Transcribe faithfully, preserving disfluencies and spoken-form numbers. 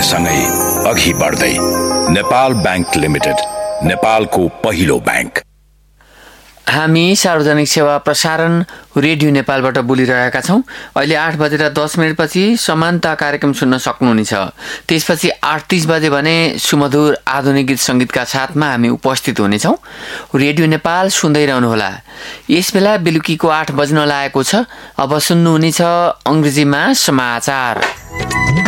समयसँगै अघि बढ्दै नेपाल बैंक लिमिटेड, नेपालको पहिलो बैंक। हामी सार्वजनिक सेवा प्रसारण रेडियो नेपालबाट बोलिरहेका छौँ। अहिले आठ बजेर दस मिनटपछि समानता कार्यक्रम सुन्न सक्नुहुनेछ। त्यसपछि आठ तिस बजे भने सुमधुर आधुनिक गीत सङ्गीतका साथमा हामी उपस्थित हुनेछौँ। रेडियो नेपाल सुन्दै रहनुहोला। यस बेला बेलुकीको आठ बज्न लागेको छ। अब सुन्नुहुनेछ अङ्ग्रेजीमा समाचार।